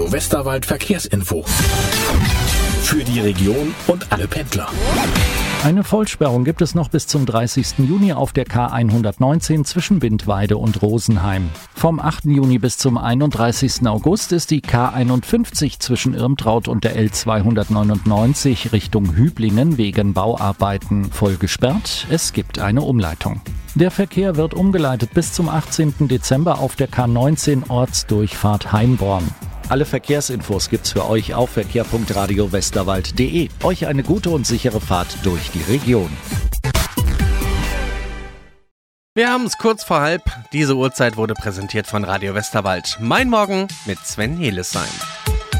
Radio Westerwald Verkehrsinfo. Für die Region und alle Pendler. Eine Vollsperrung gibt es noch bis zum 30. Juni auf der K119 zwischen Bindweide und Rosenheim. Vom 8. Juni bis zum 31. August ist die K51 zwischen Irmtraut und der L299 Richtung Hüblingen wegen Bauarbeiten voll gesperrt. Es gibt eine Umleitung. Der Verkehr wird umgeleitet bis zum 18. Dezember auf der K19 Ortsdurchfahrt Heimborn. Alle Verkehrsinfos gibt's für euch auf verkehr.radiowesterwald.de. Euch eine gute und sichere Fahrt durch die Region. Wir haben es kurz vor halb. Diese Uhrzeit wurde präsentiert von Radio Westerwald. Mein Morgen mit Sven Helesheim.